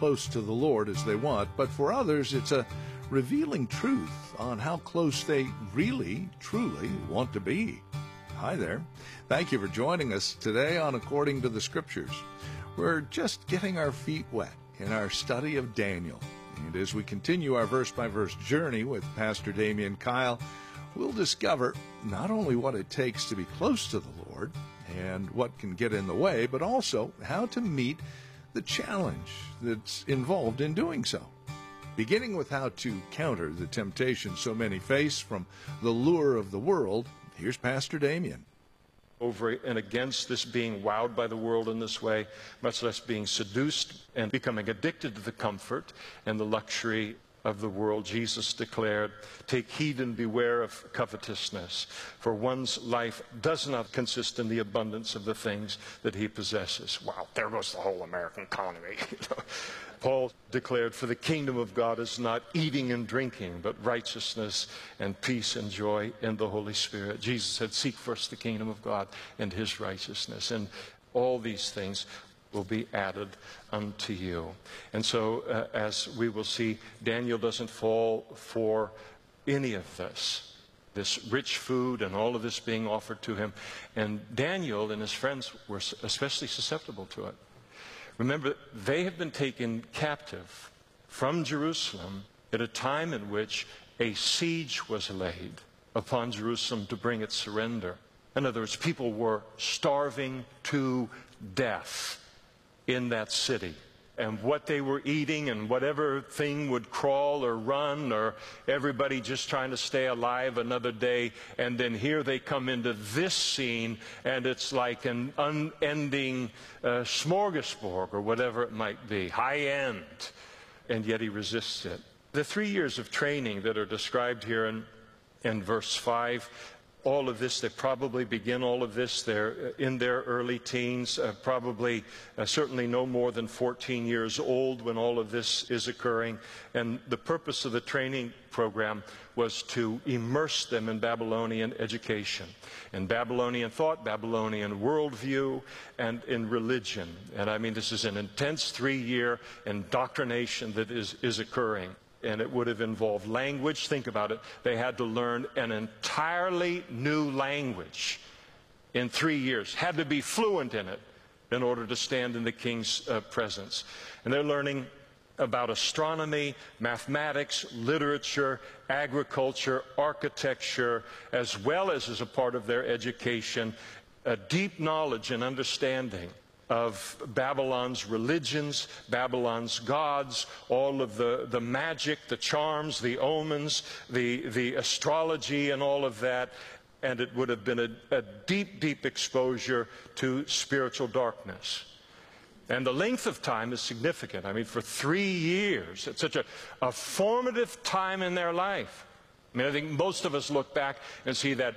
close to the Lord as they want, but for others it's a revealing truth on how close they really, truly want to be. Hi there. Thank you for joining us today on According to the Scriptures. We're just getting our feet wet in our study of Daniel. And as we continue our verse-by-verse journey with Pastor Damian Kyle, we'll discover not only what it takes to be close to the Lord and what can get in the way, but also how to meet the challenge that's involved in doing so. Beginning with how to counter the temptation so many face from the lure of the world, here's Pastor Damian. Over and against this being wowed by the world in this way, much less being seduced and becoming addicted to the comfort and the luxury of the world. Jesus declared, "Take heed and beware of covetousness, for one's life does not consist in the abundance of the things that he possesses." Wow, there goes the whole American economy. Paul declared, "For the kingdom of God is not eating and drinking, but righteousness and peace and joy in the Holy Spirit." Jesus said, "Seek first the kingdom of God and his righteousness, and all these things will be added unto you." And so, as we will see, Daniel doesn't fall for any of this rich food and all of this being offered to him. And Daniel and his friends were especially susceptible to it. Remember, they have been taken captive from Jerusalem at a time in which a siege was laid upon Jerusalem to bring its surrender. In other words, people were starving to death in that city. And what they were eating and whatever thing would crawl or run, or everybody just trying to stay alive another day. And then here they come into this scene, and it's like an unending smorgasbord or whatever it might be, high end. And yet he resists it. The 3 years of training that are described here in verse 5, all of this, they probably begin all of this, they're in their early teens, certainly no more than 14 years old when all of this is occurring. And the purpose of the training program was to immerse them in Babylonian education, in Babylonian thought, Babylonian worldview, and in religion. And I mean, this is an intense 3-year indoctrination that is occurring. And it would have involved language. Think about it. They had to learn an entirely new language in 3 years. Had to be fluent in it in order to stand in the king's presence. And they're learning about astronomy, mathematics, literature, agriculture, architecture, as well as a part of their education, a deep knowledge and understanding of Babylon's religions, Babylon's gods, all of the magic, the charms, the omens, the astrology and all of that. And it would have been a deep, deep exposure to spiritual darkness. And the length of time is significant. I mean, for 3 years, it's such a formative time in their life. I mean, I think most of us look back and see that,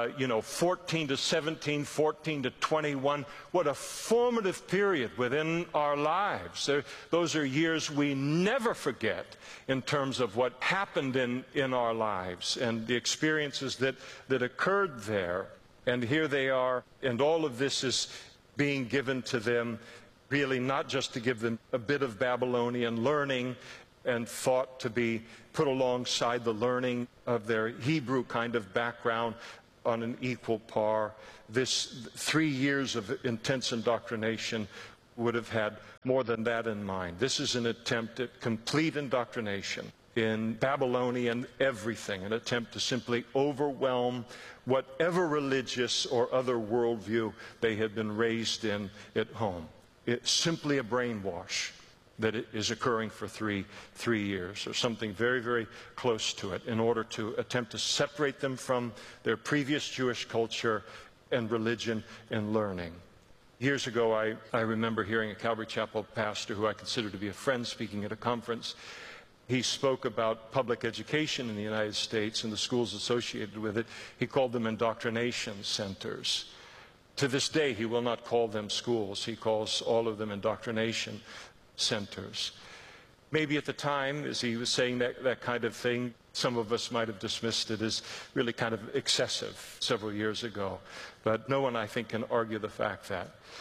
14 to 17, 14 to 21, what a formative period within our lives. Those are years we never forget in terms of what happened in our lives and the experiences that occurred there. And here they are, and all of this is being given to them, really not just to give them a bit of Babylonian learning and thought to be put alongside the learning of their Hebrew kind of background on an equal par. This 3 years of intense indoctrination would have had more than that in mind. This is an attempt at complete indoctrination in Babylonian everything, an attempt to simply overwhelm whatever religious or other worldview they had been raised in at home. It's simply a brainwash that it is occurring for three years, or something very, very close to it, in order to attempt to separate them from their previous Jewish culture and religion and learning. Years ago, I remember hearing a Calvary Chapel pastor who I consider to be a friend speaking at a conference. He spoke about public education in the United States and the schools associated with it. He called them indoctrination centers. To this day, he will not call them schools. He calls all of them indoctrination centers. Maybe at the time, as he was saying that kind of thing, some of us might have dismissed it as really kind of excessive several years ago. But no one, I think, can argue the fact that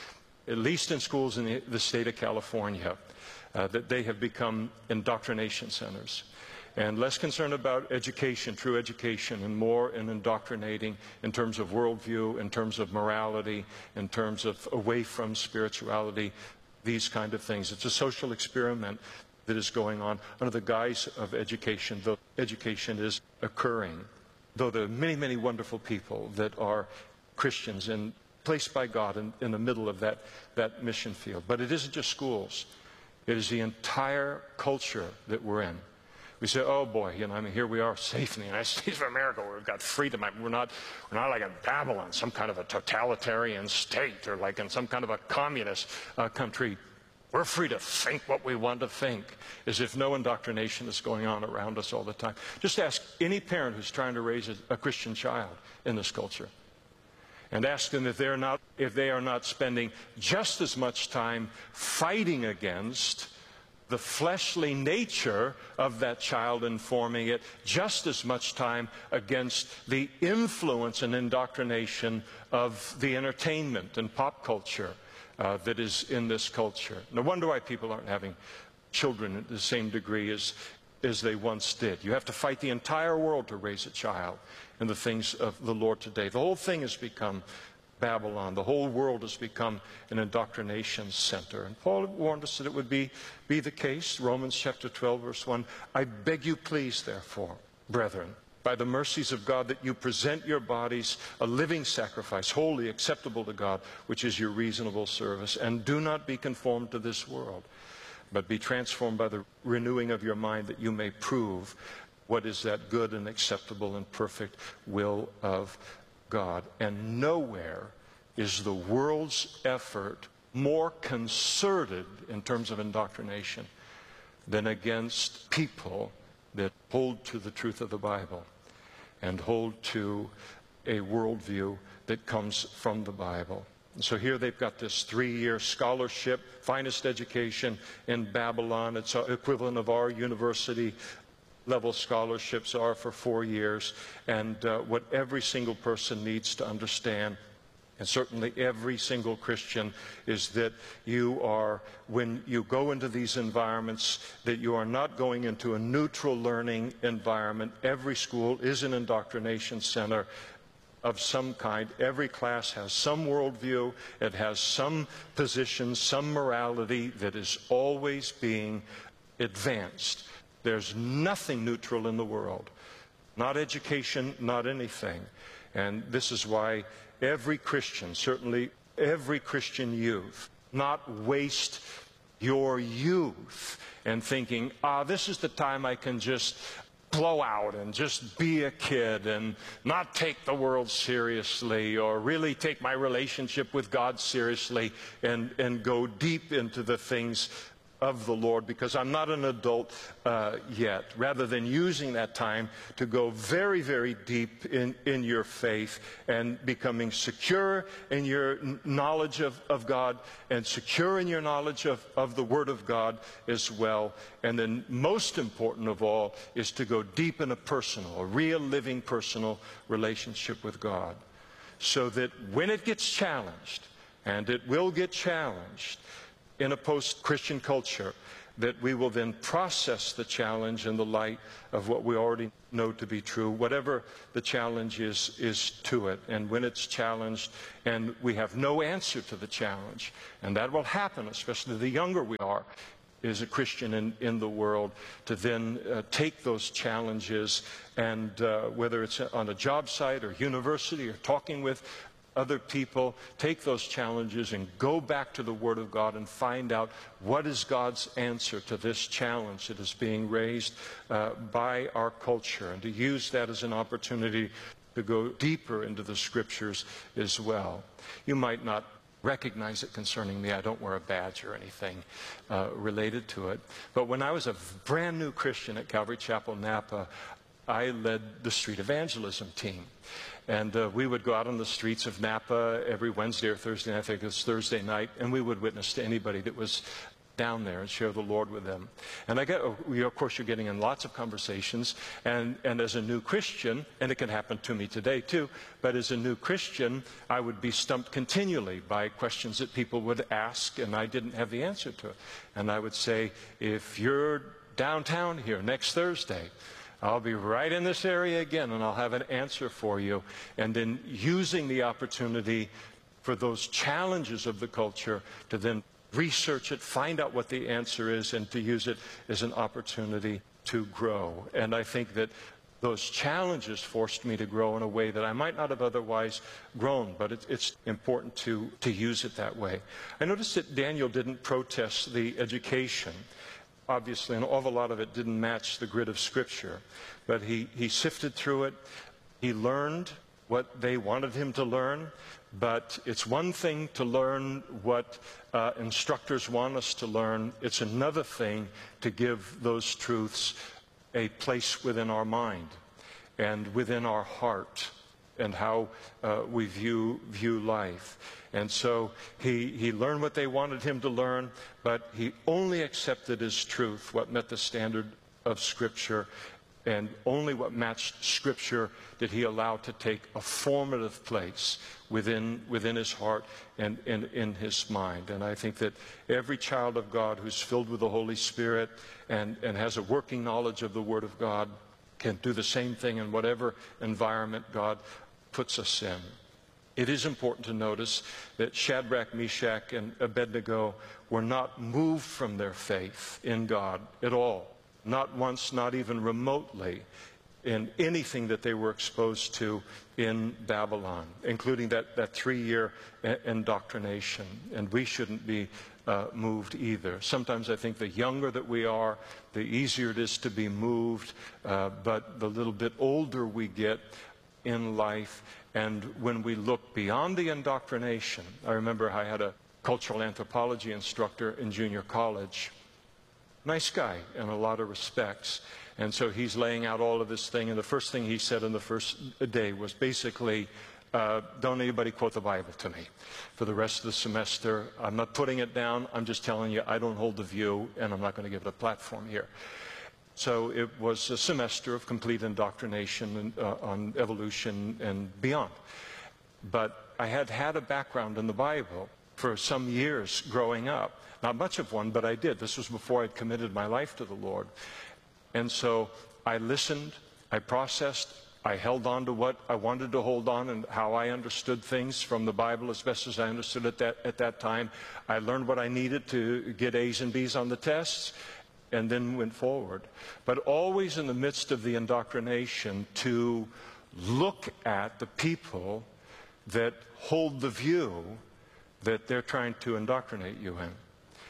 at least in schools in the state of California, that they have become indoctrination centers. And less concerned about education, true education, and more in indoctrinating in terms of worldview, in terms of morality, in terms of away from spirituality, these kind of things. It's a social experiment that is going on under the guise of education, though education is occurring. Though there are many, many wonderful people that are Christians and placed by God in the middle of that mission field. But it isn't just schools. It is the entire culture that we're in. We say, oh boy, here we are safe in the United States of America. We've got freedom. We're not like in Babylon, some kind of a totalitarian state, or like in some kind of a communist country. We're free to think what we want to think, as if no indoctrination is going on around us all the time. Just ask any parent who's trying to raise a Christian child in this culture, and ask them if they are not spending just as much time fighting against the fleshly nature of that child and forming it, just as much time against the influence and indoctrination of the entertainment and pop culture that is in this culture. No wonder why people aren't having children at the same degree as they once did. You have to fight the entire world to raise a child in the things of the Lord today. The whole thing has become Babylon. The whole world has become an indoctrination center. And Paul warned us that it would be the case. Romans chapter 12, verse 1, I beg you please, therefore, brethren, by the mercies of God, that you present your bodies a living sacrifice, wholly acceptable to God, which is your reasonable service. And do not be conformed to this world, but be transformed by the renewing of your mind, that you may prove what is that good and acceptable and perfect will of God. And nowhere is the world's effort more concerted in terms of indoctrination than against people that hold to the truth of the Bible and hold to a worldview that comes from the Bible. And so here they've got this 3-year scholarship, finest education in Babylon. It's equivalent of our university level scholarships are for 4 years. And what every single person needs to understand, and certainly every single Christian, is that you are, when you go into these environments, that you are not going into a neutral learning environment. Every school is an indoctrination center of some kind. Every class has some worldview. It has some position, some morality that is always being advanced. There's nothing neutral in the world. Not education, not anything. And this is why every Christian, certainly every Christian youth, not waste your youth in thinking, this is the time I can just blow out and just be a kid and not take the world seriously, or really take my relationship with God seriously and go deep into the things of the Lord, because I'm not an adult yet, rather than using that time to go very, very deep in your faith and becoming secure in your knowledge of God and secure in your knowledge of the Word of God as well. And then most important of all is to go deep in a real living personal relationship with God, so that when it gets challenged, and it will get challenged in a post-Christian culture, that we will then process the challenge in the light of what we already know to be true, whatever the challenge is to it. And when it's challenged and we have no answer to the challenge, and that will happen, especially the younger we are as a Christian in the world, to then take those challenges, and whether it's on a job site or university or talking with other people, take those challenges and go back to the Word of God and find out what is God's answer to this challenge that is being raised by our culture, and to use that as an opportunity to go deeper into the Scriptures as well. You might not recognize it concerning me. I don't wear a badge or anything related to it. But when I was a brand new Christian at Calvary Chapel, Napa, I led the street evangelism team. And we would go out on the streets of Napa every Wednesday or Thursday night. I think it was Thursday night, and we would witness to anybody that was down there and share the Lord with them. And of course, you're getting in lots of conversations, and as a new Christian, and it can happen to me today too, but as a new Christian, I would be stumped continually by questions that people would ask, and I didn't have the answer to it. And I would say, if you're downtown here next Thursday, I'll be right in this area again, and I'll have an answer for you. And then using the opportunity for those challenges of the culture to then research it, find out what the answer is, and to use it as an opportunity to grow. And I think that those challenges forced me to grow in a way that I might not have otherwise grown, but it's important to use it that way. I noticed that Daniel didn't protest the education. Obviously, an awful lot of it didn't match the grid of Scripture, but he sifted through it. He learned what they wanted him to learn, but it's one thing to learn what instructors want us to learn. It's another thing to give those truths a place within our mind and within our heart and how we view life. And so he learned what they wanted him to learn, but he only accepted as truth what met the standard of Scripture, and only what matched Scripture did he allow to take a formative place within his heart and in his mind. And I think that every child of God who's filled with the Holy Spirit and has a working knowledge of the Word of God can do the same thing in whatever environment God puts us in. It is important to notice that Shadrach, Meshach, and Abednego were not moved from their faith in God at all. Not once, not even remotely, in anything that they were exposed to in Babylon, including that 3-year indoctrination. And we shouldn't be moved either. Sometimes I think the younger that we are, the easier it is to be moved, but the little bit older we get in life, and when we look beyond the indoctrination. I remember I had a cultural anthropology instructor in junior college. Nice guy in a lot of respects. And so he's laying out all of this thing, and the first thing he said in the first day was basically, don't anybody quote the Bible to me for the rest of the semester. I'm not putting it down. I'm just telling you I don't hold the view, and I'm not going to give it a platform here. So it was a semester of complete indoctrination on evolution and beyond. But I had a background in the Bible for some years growing up. Not much of one, but I did. This was before I'd committed my life to the Lord. And so I listened, I processed, I held on to what I wanted to hold on and how I understood things from the Bible as best as I understood it at that time. I learned what I needed to get A's and B's on the tests, and then went forward. But always in the midst of the indoctrination, to look at the people that hold the view that they're trying to indoctrinate you in.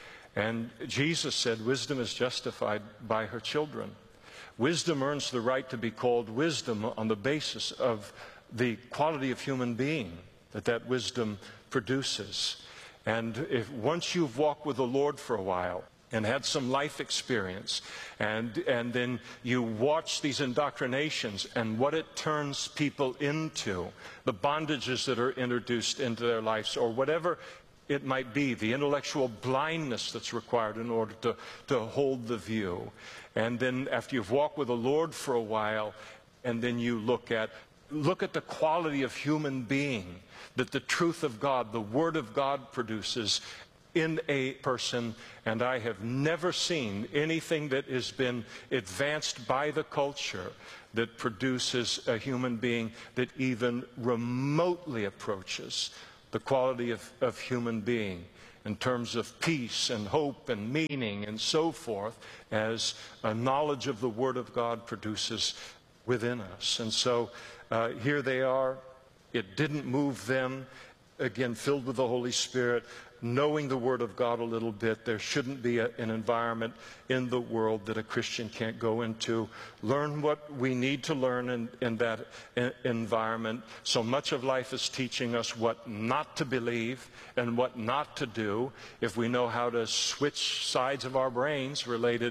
And Jesus said, wisdom is justified by her children. Wisdom earns the right to be called wisdom on the basis of the quality of human being that wisdom produces. And if once you've walked with the Lord for a while and had some life experience, and then you watch these indoctrinations and what it turns people into, the bondages that are introduced into their lives, or whatever it might be, the intellectual blindness that's required in order to hold the view. And then after you've walked with the Lord for a while, and then you look at the quality of human being that the truth of God, the Word of God produces in a person. And I have never seen anything that has been advanced by the culture that produces a human being that even remotely approaches the quality of human being in terms of peace and hope and meaning and so forth, as a knowledge of the Word of God produces within us. And so here they are. It didn't move them. Again, filled with the Holy Spirit, knowing the Word of God a little bit. There shouldn't be an environment in the world that a Christian can't go into. Learn what we need to learn in that environment. So much of life is teaching us what not to believe and what not to do. If we know how to switch sides of our brains related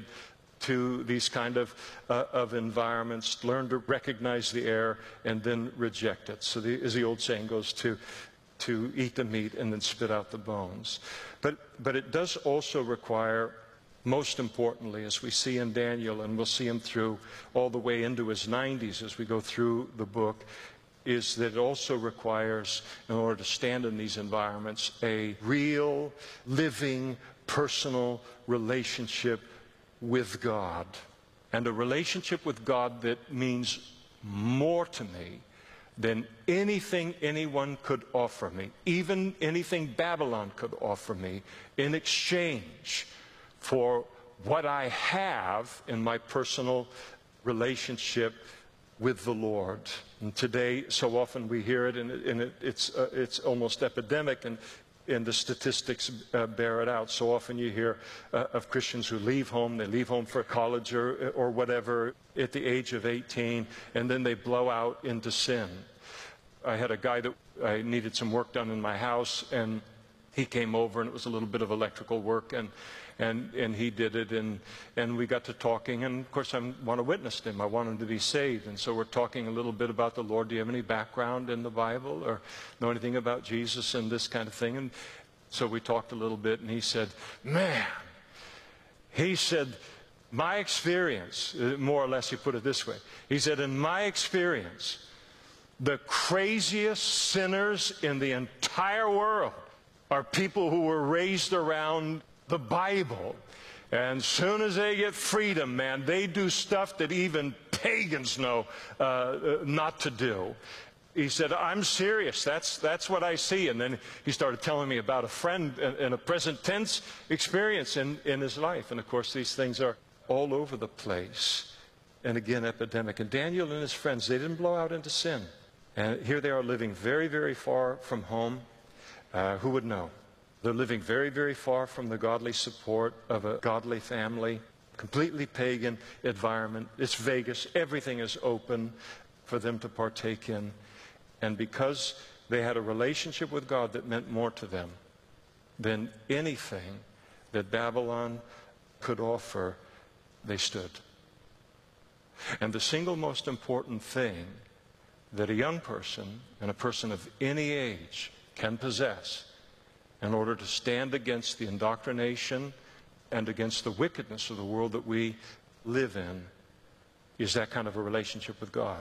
to these kind of environments, learn to recognize the error and then reject it. So as the old saying goes, to to eat the meat and then spit out the bones. But it does also require, most importantly, as we see in Daniel, and we'll see him through all the way into his 90s as we go through the book, is that it also requires, in order to stand in these environments, a real, living, personal relationship with God. And a relationship with God that means more to me than anything anyone could offer me, even anything Babylon could offer me, in exchange for what I have in my personal relationship with the Lord. And today, so often we hear it, and it's almost epidemic, and the statistics bear it out. So often you hear of Christians who leave home, they leave home for college or whatever at the age of 18, and then they blow out into sin. I had a guy that I needed some work done in my house, and he came over, and it was a little bit of electrical work, and he did it, and we got to talking, and of course I want to witness to him. I want him to be saved, and so we're talking a little bit about the Lord. Do you have any background in the Bible or know anything about Jesus and this kind of thing? And so we talked a little bit, and he said, man, he said, my experience, more or less he put it this way, he said, in my experience, the craziest sinners in the entire world are people who were raised around the Bible. And soon as they get freedom, man, they do stuff that even pagans know not to do. He said, I'm serious. That's what I see. And then he started telling me about a friend in a present tense experience in his life. And of course, these things are all over the place. And again, epidemic. And Daniel and his friends, they didn't blow out into sin. And here they are living very, very far from home. Who would know? They're living very, very far from the godly support of a godly family, completely pagan environment. It's Vegas. Everything is open for them to partake in. And because they had a relationship with God that meant more to them than anything that Babylon could offer, they stood. And the single most important thing that a young person and a person of any age can possess in order to stand against the indoctrination and against the wickedness of the world that we live in is that kind of a relationship with God.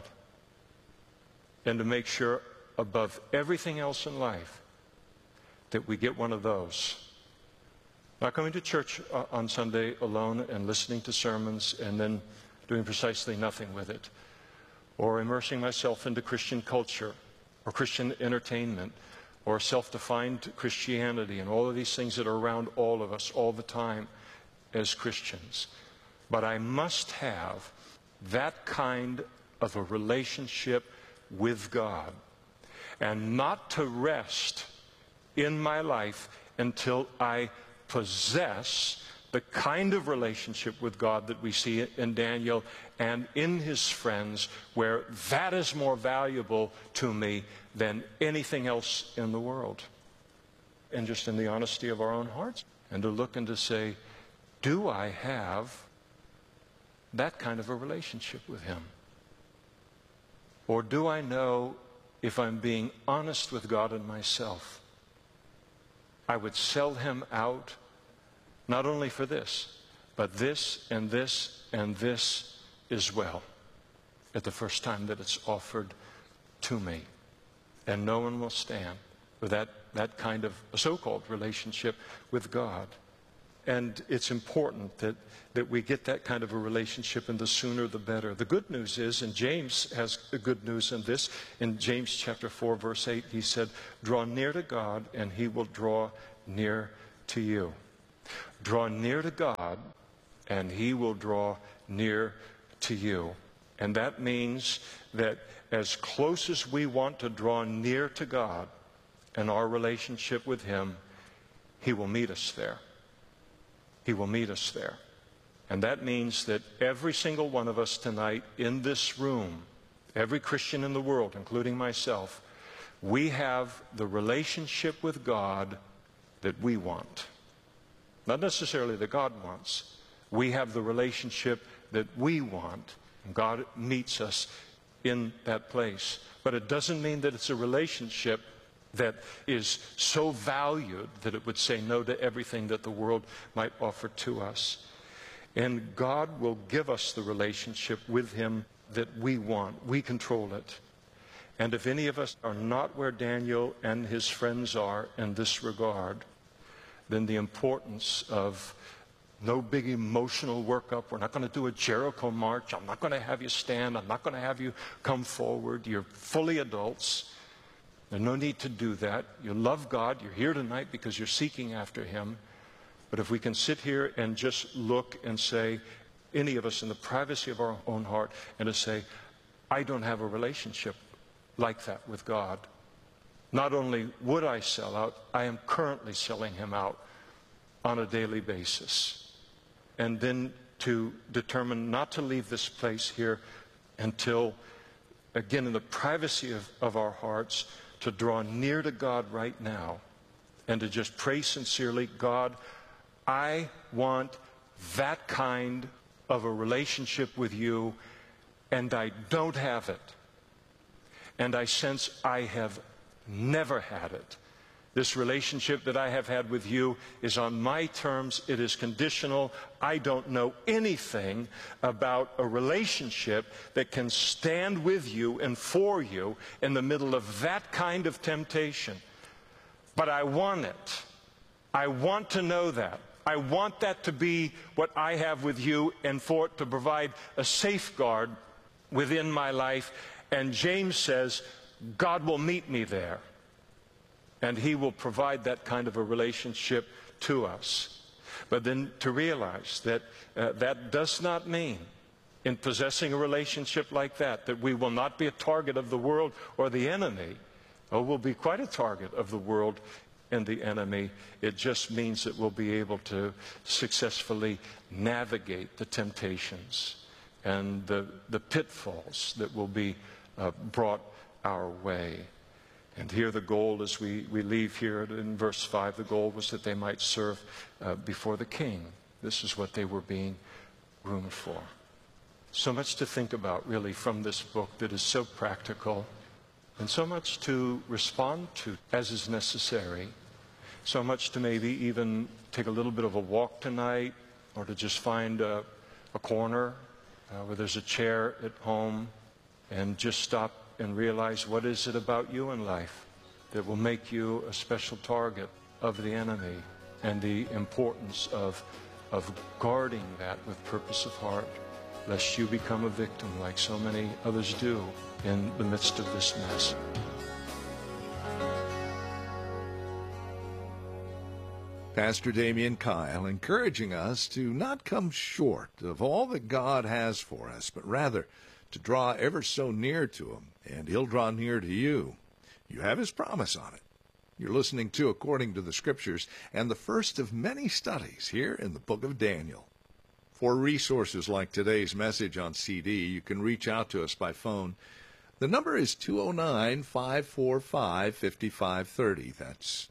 And to make sure above everything else in life that we get one of those. Not coming to church on Sunday alone and listening to sermons and then doing precisely nothing with it, or immersing myself into Christian culture or Christian entertainment or self-defined Christianity and all of these things that are around all of us all the time as Christians. But I must have that kind of a relationship with God, and not to rest in my life until I possess the kind of relationship with God that we see in Daniel and in his friends, where that is more valuable to me than anything else in the world. And just in the honesty of our own hearts, and to look and to say, do I have that kind of a relationship with him? Or do I know, if I'm being honest with God and myself, I would sell him out not only for this, but this and this and this as well at the first time that it's offered to me. And no one will stand for that kind of a so-called relationship with God. And it's important that we get that kind of a relationship, and the sooner the better. The good news is, and James has good news in this, in James chapter 4, verse 8, he said, draw near to God, and he will draw near to you. Draw near to God, and he will draw near to you. And that means that as close as we want to draw near to God and our relationship with him, he will meet us there. He will meet us there. And that means that every single one of us tonight in this room, every Christian in the world, including myself, we have the relationship with God that we want. Not necessarily that God wants. We have the relationship that we want. And God meets us in that place. But it doesn't mean that it's a relationship that is so valued that it would say no to everything that the world might offer to us. And God will give us the relationship with him that we want. We control it. And if any of us are not where Daniel and his friends are in this regard, then the importance of no big emotional workup. We're not going to do a Jericho march. I'm not going to have you stand. I'm not going to have you come forward. You're fully adults. There's no need to do that. You love God. You're here tonight because you're seeking after him. But if we can sit here and just look and say, any of us in the privacy of our own heart, and to say, I don't have a relationship like that with God. Not only would I sell out, I am currently selling him out on a daily basis. And then to determine not to leave this place here until, again, in the privacy of our hearts, to draw near to God right now and to just pray sincerely, God, I want that kind of a relationship with you, and I don't have it. And I sense I have never had it. This relationship that I have had with you is on my terms. It is conditional. I don't know anything about a relationship that can stand with you and for you in the middle of that kind of temptation. But I want it. I want to know that. I want that to be what I have with you, and for it to provide a safeguard within my life. And James says, God will meet me there. And he will provide that kind of a relationship to us. But then to realize that that does not mean, in possessing a relationship like that, that we will not be a target of the world or the enemy. Oh, we'll be quite a target of the world and the enemy. It just means that we'll be able to successfully navigate the temptations and the pitfalls that will be brought our way. And here the goal, as we leave here in verse 5, the goal was that they might serve before the king. This is what they were being groomed for. So much to think about, really, from this book that is so practical, and so much to respond to as is necessary. So much to maybe even take a little bit of a walk tonight, or to just find a corner where there's a chair at home, and just stop and realize, what is it about you in life that will make you a special target of the enemy, and the importance of guarding that with purpose of heart, lest you become a victim like so many others do in the midst of this mess. Pastor Damian Kyle encouraging us to not come short of all that God has for us, but rather to draw ever so near to him, and he'll draw near to you. You have his promise on it. You're listening to According to the Scriptures, and the first of many studies here in the book of Daniel. For resources like today's message on CD, you can reach out to us by phone. The number is 209-545-5530. That's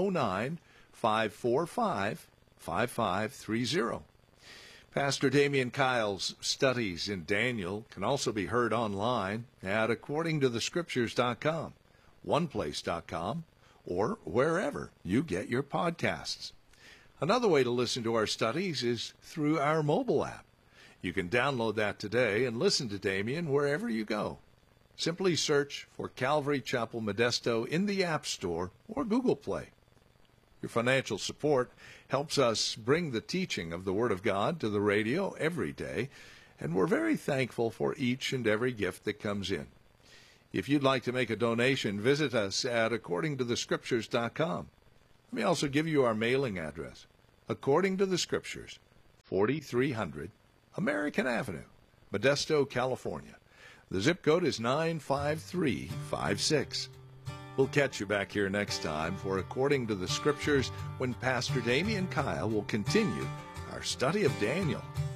209-545-5530. Pastor Damian Kyle's studies in Daniel can also be heard online at accordingtothescriptures.com, oneplace.com, or wherever you get your podcasts. Another way to listen to our studies is through our mobile app. You can download that today and listen to Damian wherever you go. Simply search for Calvary Chapel Modesto in the App Store or Google Play. Your financial support helps us bring the teaching of the Word of God to the radio every day, and we're very thankful for each and every gift that comes in. If you'd like to make a donation, visit us at accordingtothescriptures.com. Let me also give you our mailing address. According to the Scriptures, 4300 American Avenue, Modesto, California. The zip code is 95356. We'll catch you back here next time for According to the Scriptures, when Pastor Damian Kyle will continue our study of Daniel.